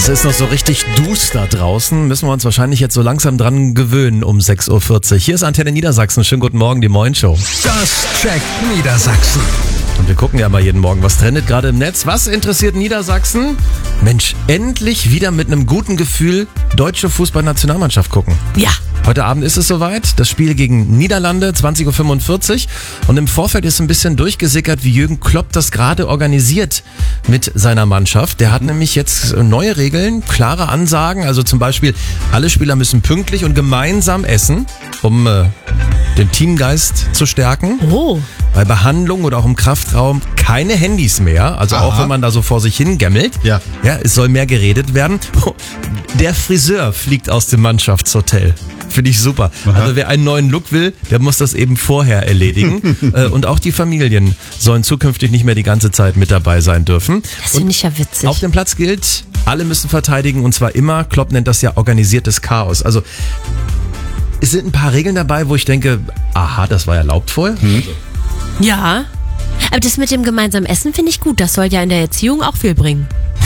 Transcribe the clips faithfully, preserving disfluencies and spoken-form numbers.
Es ist noch so richtig duster draußen. Müssen wir uns wahrscheinlich jetzt so langsam dran gewöhnen um sechs Uhr vierzig. Hier ist Antenne Niedersachsen. Schönen guten Morgen, die Moin-Show. Das checkt Niedersachsen. Und wir gucken ja mal jeden Morgen, was trendet gerade im Netz. Was interessiert Niedersachsen? Mensch, endlich wieder mit einem guten Gefühl deutsche Fußballnationalmannschaft gucken. Ja. Heute Abend ist es soweit. Das Spiel gegen Niederlande, zwanzig Uhr fünfundvierzig. Und im Vorfeld ist ein bisschen durchgesickert, wie Jürgen Klopp das gerade organisiert mit seiner Mannschaft. Der hat nämlich jetzt neue Regeln, klare Ansagen. Also zum Beispiel, alle Spieler müssen pünktlich und gemeinsam essen, um äh, den Teamgeist zu stärken. Oh. Bei Behandlung oder auch im Kraftraum keine Handys mehr. Also Aha. auch wenn man da so vor sich hingammelt. Ja. Ja, es soll mehr geredet werden. Der Friseur fliegt aus dem Mannschaftshotel. Finde ich super. Aha. Also wer einen neuen Look will, der muss das eben vorher erledigen. Und auch die Familien sollen zukünftig nicht mehr die ganze Zeit mit dabei sein dürfen. Das finde ich ja witzig. Auf dem Platz gilt, alle müssen verteidigen und zwar immer, Klopp nennt das ja organisiertes Chaos. Also es sind ein paar Regeln dabei, wo ich denke, aha, das war erlaubt vorher. Hm. Ja. Aber das mit dem gemeinsamen Essen finde ich gut. Das soll ja in der Erziehung auch viel bringen.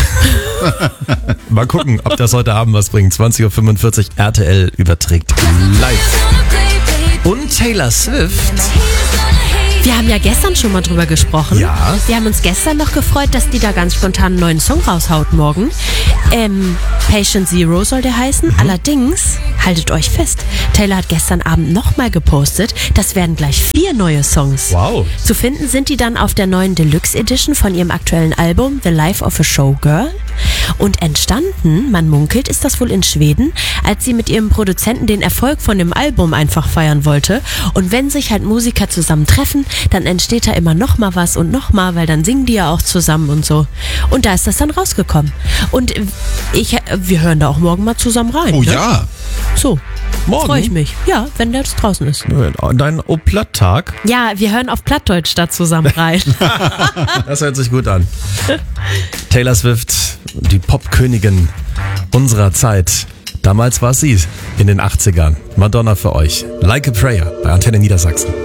Mal gucken, ob das heute Abend was bringt. zwanzig Uhr fünfundvierzig, R T L überträgt live. Und Taylor Swift. Wir haben ja gestern schon mal drüber gesprochen. Ja. Wir haben uns gestern noch gefreut, dass die da ganz spontan einen neuen Song raushaut morgen. Ähm, Patient Zero soll der heißen. Mhm. Allerdings, haltet euch fest, Taylor hat gestern Abend nochmal gepostet, das werden gleich vier neue Songs. Wow. Zu finden sind die dann auf der neuen Deluxe Edition von ihrem aktuellen Album The Life of a Showgirl. Und entstanden, man munkelt, ist das wohl in Schweden, als sie mit ihrem Produzenten den Erfolg von dem Album einfach feiern wollte. Und wenn sich halt Musiker zusammentreffen, dann entsteht da immer noch mal was und noch mal, weil dann singen die ja auch zusammen und so. Und da ist das dann rausgekommen. Und ich, wir hören da auch morgen mal zusammen rein. Oh ne? ja. So, Morgen? freue ich mich. Ja, wenn der draußen ist. Dein O-Platt-Tag. Ja, wir hören auf Plattdeutsch da zusammen rein. Das hört sich gut an. Taylor Swift, die Popkönigin unserer Zeit. Damals war es sie in den achtzigern. Madonna für euch. Like a Prayer bei Antenne Niedersachsen.